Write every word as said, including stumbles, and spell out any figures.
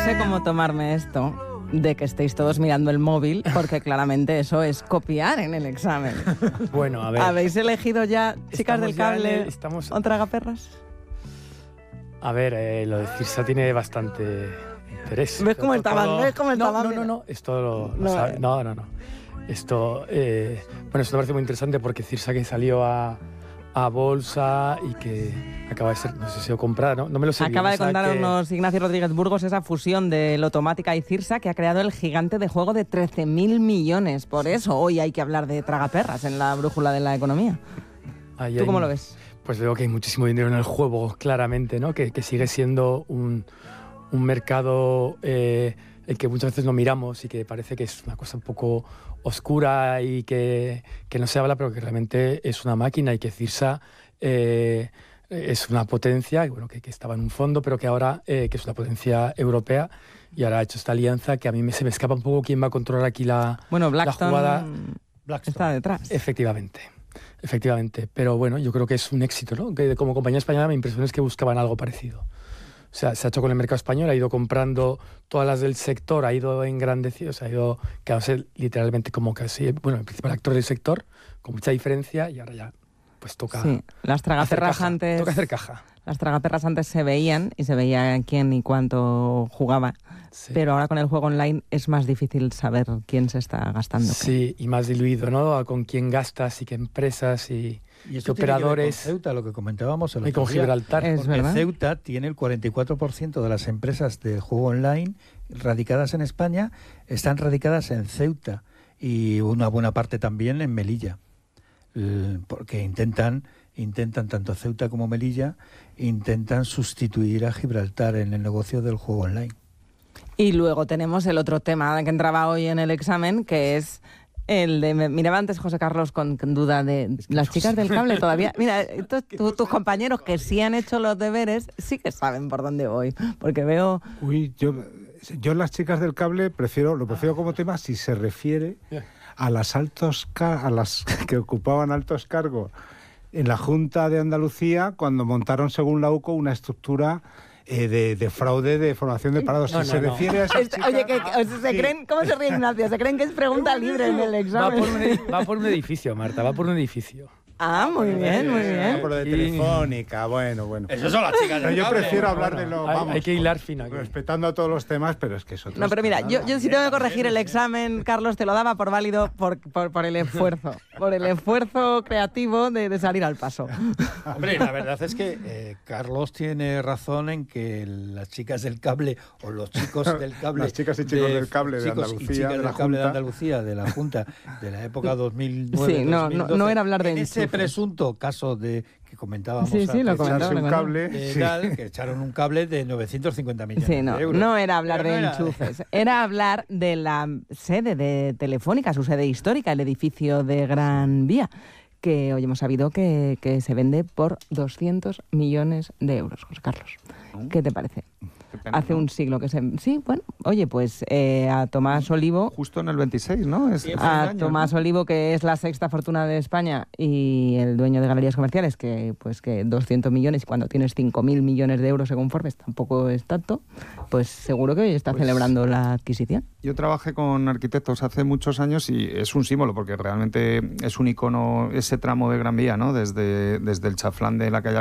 sé cómo tomarme esto de que estéis todos mirando el móvil, porque claramente eso es copiar en el examen. Bueno, a ver. ¿Habéis elegido ya, chicas del cable, el, estamos... o tragaperras? A ver, eh, lo de Cirsa tiene bastante interés. ¿Ves cómo estaban? Todo... ¿Ves cómo estaban? No, no, no, no, esto lo, lo no, sabe. No, no, no. Esto, eh, bueno, esto me parece muy interesante porque Cirsa que salió a, a bolsa y que acaba de ser, no sé si lo comprada, ¿no? No me lo sé. Acaba bien, de o sea, contarnos que... Ignacio Rodríguez Burgos esa fusión de Lotomática y Cirsa que ha creado el gigante de juego de trece mil millones. Por eso hoy hay que hablar de tragaperras en la brújula de la economía. Ahí, ¿Tú ahí, cómo lo ves? Pues veo que hay muchísimo dinero en el juego, claramente, ¿no? Que, que sigue siendo un, un mercado eh, el que muchas veces no miramos y que parece que es una cosa un poco oscura y que, que no se habla, pero que realmente es una máquina y que Cirsa eh, es una potencia, y bueno, que, que estaba en un fondo, pero que ahora eh, que es una potencia europea y ahora ha hecho esta alianza que a mí me, se me escapa un poco quién va a controlar aquí la, bueno, la Blackstone jugada. Blackstone está detrás. Efectivamente. Efectivamente, pero bueno, yo creo que es un éxito, ¿no? Que como compañía española mi impresión es que buscaban algo parecido. O sea, se ha hecho con el mercado español, ha ido comprando todas las del sector, ha ido engrandecido, se ha ido quedándose literalmente como casi, bueno, el principal actor del sector, con mucha diferencia, y ahora ya pues toca sí, las tragaperras hacer caja, antes toca hacer caja. Las tragaperras antes se veían y se veía quién y cuánto jugaba, sí. Pero ahora con el juego online es más difícil saber quién se está gastando. Sí, qué. Y más diluido, ¿no? Con quién gastas y qué empresas y, y qué operadores. Con Ceuta, lo que comentábamos el y con Gibraltar. Es porque verdad. Ceuta tiene el cuarenta y cuatro por ciento de las empresas de juego online radicadas en España, están radicadas en Ceuta y una buena parte también en Melilla, porque intentan... intentan, tanto Ceuta como Melilla, intentan sustituir a Gibraltar en el negocio del juego online. Y luego tenemos el otro tema que entraba hoy en el examen, que es el de... Miraba antes José Carlos con, con duda de... Es que las chicas del cable todavía... Mira, tu, tu, tus compañeros que sí han hecho los deberes, sí que saben por dónde voy, porque veo... Uy, yo, yo las chicas del cable prefiero lo prefiero como tema si se refiere a las, altos, a las que ocupaban altos cargos en la Junta de Andalucía cuando montaron, según la U C O, una estructura eh, de, de fraude de formación de parados. No, si no, se no. refiere a esas Este, chicas... oye, que, que, o sea, ¿se sí. creen, ¿cómo se ríe Ignacio? ¿Se creen que es pregunta libre en el examen? Va por, un, va por un edificio, Marta, va por un edificio. Ah, muy bien, muy bien. Por lo de Telefónica, bueno, bueno. Eso son las chicas del Yo cable. prefiero hablar Bueno, de lo... hay, Vamos, hay que hilar fino aquí. respetando a todos los temas, pero es que es otro... No, pero mira, yo, yo sí tengo que corregir el examen, Carlos, te lo daba por válido por, por, por el esfuerzo, por el esfuerzo creativo de, de salir al paso. Hombre, la verdad es que eh, Carlos tiene razón en que las chicas del cable o los chicos del cable... Las chicas y chicos de, del cable de chicos Andalucía, y chicas de la del cable de Junta. Andalucía, de la Junta, de la época dos mil nueve Sí, no, dos mil doce, no, no era hablar de en ese enchufes. presunto caso de que comentábamos Sí, sí, lo antes, comentaba, echarse lo un comentaba. cable... de sí. tal, que echaron un cable de novecientos cincuenta millones Sí, no, de euros. no era hablar Pero de no era- enchufes, era hablar de la sede de Telefónica, su sede histórica, el edificio de Gran Vía, que hoy hemos sabido que, que se vende por doscientos millones de euros, José Carlos. ¿Qué te parece? Pena, Hace ¿no? un siglo que se... Sí, bueno, oye, pues eh, a Tomás Olivo... Justo en el veintiséis, ¿no? Es, Sí, es A el año, Tomás ¿no? Olivo, que es la sexta fortuna de España, y el dueño de Galerías Comerciales, que pues que doscientos millones, y cuando tienes cinco mil millones de euros según Forbes, tampoco es tanto, pues seguro que hoy está Pues- celebrando la adquisición. Yo trabajé con arquitectos hace muchos años y es un símbolo porque realmente es un icono ese tramo de Gran Vía, ¿no? Desde, desde el chaflán de la calle